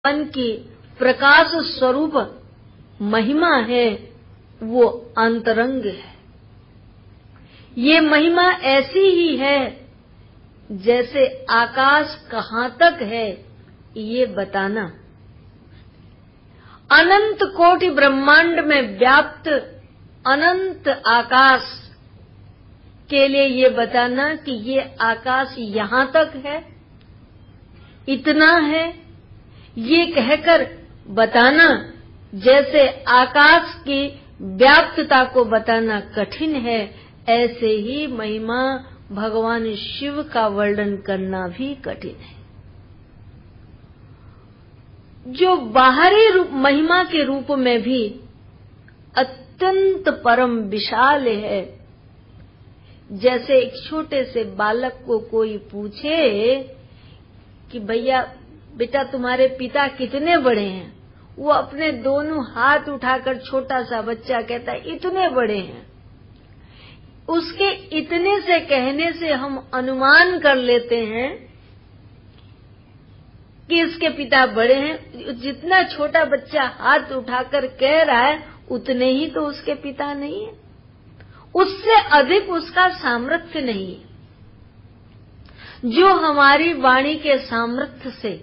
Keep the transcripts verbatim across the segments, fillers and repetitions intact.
मन की प्रकाश स्वरूप महिमा है वो अंतरंग है। ये महिमा ऐसी ही है जैसे आकाश कहाँ तक है ये बताना, अनंत कोटि ब्रह्मांड में व्याप्त अनंत आकाश के लिए ये बताना कि ये आकाश यहाँ तक है, इतना है, ये कहकर बताना जैसे आकाश की व्याप्तता को बताना कठिन है, ऐसे ही महिमा भगवान शिव का वर्णन करना भी कठिन है। जो बाहरी रूप महिमा के रूप में भी अत्यंत परम विशाल है। जैसे एक छोटे से बालक को कोई पूछे कि भैया बेटा तुम्हारे पिता कितने बड़े हैं, वो अपने दोनों हाथ उठाकर छोटा सा बच्चा कहता है इतने बड़े हैं। उसके इतने से कहने से हम अनुमान कर लेते हैं कि इसके पिता बड़े हैं। जितना छोटा बच्चा हाथ उठाकर कह रहा है उतने ही तो उसके पिता नहीं है, उससे अधिक उसका सामर्थ्य नहीं है। जो हमारी वाणी के सामर्थ्य से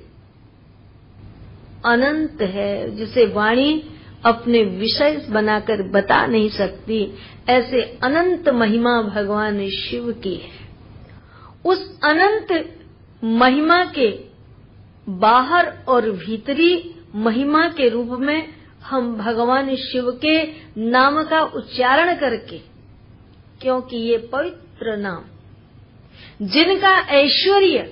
अनंत है, जिसे वाणी अपने विषय बनाकर बता नहीं सकती, ऐसे अनंत महिमा भगवान शिव की है। उस अनंत महिमा के बाहर और भीतरी महिमा के रूप में हम भगवान शिव के नाम का उच्चारण करके, क्योंकि ये पवित्र नाम जिनका ऐश्वर्य,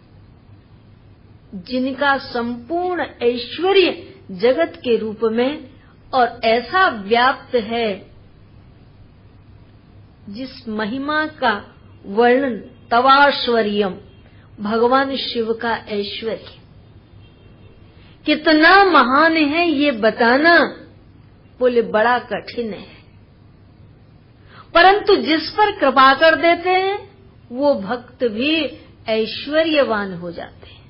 जिनका संपूर्ण ऐश्वर्य जगत के रूप में और ऐसा व्याप्त है, जिस महिमा का वर्णन तवाश्वर्यम, भगवान शिव का ऐश्वर्य कितना महान है ये बताना बोले बड़ा कठिन है। परंतु जिस पर कृपा कर देते हैं वो भक्त भी ऐश्वर्यवान हो जाते हैं।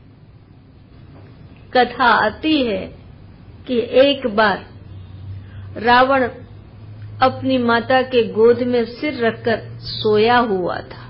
कथा आती है कि एक बार रावण अपनी माता के गोद में सिर रखकर सोया हुआ था।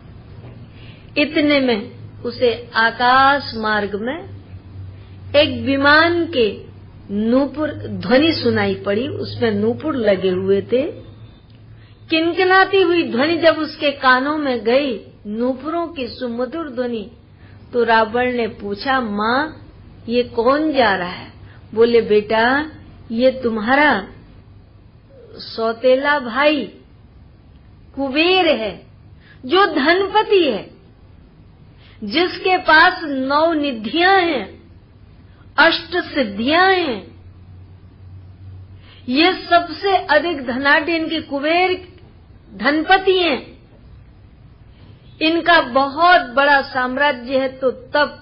इतने में उसे आकाश मार्ग में एक विमान के नूपुर ध्वनि सुनाई पड़ी। उसमें नूपुर लगे हुए थे। किनकिनाती हुई ध्वनि जब उसके कानों में गई, नूपुरों की सुमधुर ध्वनि, तो रावण ने पूछा, माँ ये कौन जा रहा है? बोले बेटा ये तुम्हारा सौतेला भाई कुबेर है, जो धनपति है, जिसके पास नौ निधियां हैं, अष्ट सिद्धियां हैं। ये सबसे अधिक धनाढ्य इनके कुबेर धनपति हैं। इनका बहुत बड़ा साम्राज्य है। तो तब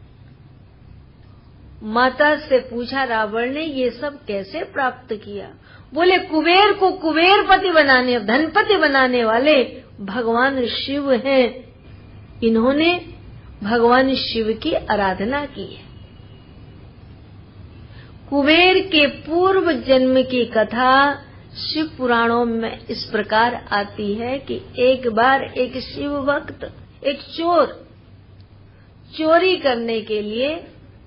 माता से पूछा रावण ने, ये सब कैसे प्राप्त किया? बोले कुबेर को कुबेरपति बनाने, धनपति बनाने वाले भगवान शिव हैं। इन्होंने भगवान शिव की आराधना की है। कुबेर के पूर्व जन्म की कथा शिव पुराणों में इस प्रकार आती है कि एक बार एक शिव भक्त, एक चोर, चोरी करने के लिए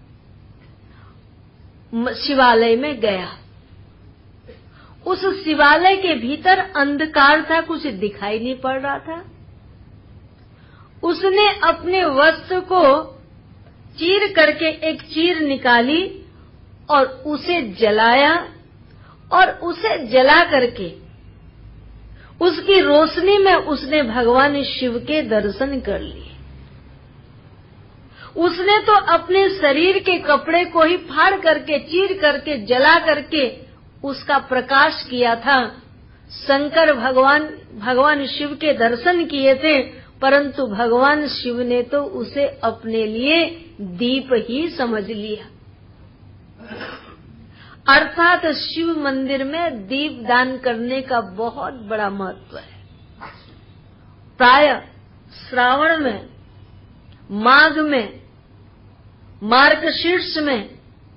शिवालय में गया। उस शिवालय के भीतर अंधकार था, कुछ दिखाई नहीं पड़ रहा था। उसने अपने वस्त्र को चीर करके एक चीर निकाली और उसे जलाया, और उसे जला करके उसकी रोशनी में उसने भगवान शिव के दर्शन कर लिए। उसने तो अपने शरीर के कपड़े को ही फाड़ करके, चीर करके, जला करके उसका प्रकाश किया था। शंकर भगवान भगवान शिव के दर्शन किए थे, परंतु भगवान शिव ने तो उसे अपने लिए दीप ही समझ लिया। अर्थात शिव मंदिर में दीप दान करने का बहुत बड़ा महत्व है। प्राय श्रावण में, माघ में, मार्गशीर्ष में